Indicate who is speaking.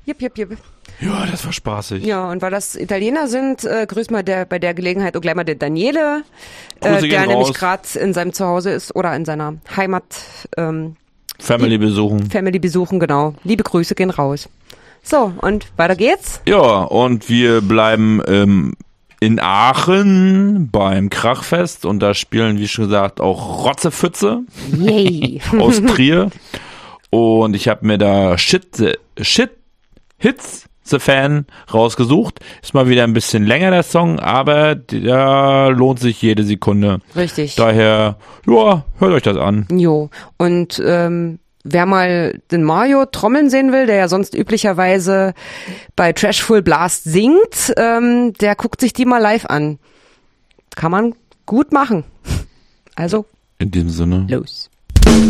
Speaker 1: Jip, jip, jip.
Speaker 2: Ja, das war spaßig.
Speaker 1: Ja, und weil das Italiener sind, grüß mal bei der Gelegenheit auch gleich mal den Daniele,
Speaker 2: Grüße gehen
Speaker 1: der nämlich
Speaker 2: raus.
Speaker 1: gerade in seinem Zuhause ist oder in seiner Heimat.
Speaker 2: Family besuchen.
Speaker 1: Family besuchen, genau. Liebe Grüße gehen raus. So, und weiter geht's.
Speaker 2: Ja, und wir bleiben in Aachen beim Krachfest und da spielen, wie schon gesagt, auch Rotzepfütze
Speaker 1: Yay.
Speaker 2: aus Trier. Und ich habe mir da Hits the Fan rausgesucht. Ist mal wieder ein bisschen länger der Song, aber der lohnt sich jede Sekunde.
Speaker 1: Richtig.
Speaker 2: Daher, ja, hört euch das an.
Speaker 1: Jo. Und wer mal den Mario trommeln sehen will, der ja sonst üblicherweise bei Trash Full Blast singt, der guckt sich die mal live an. Kann man gut machen. Also,
Speaker 2: In diesem Sinne.
Speaker 1: los.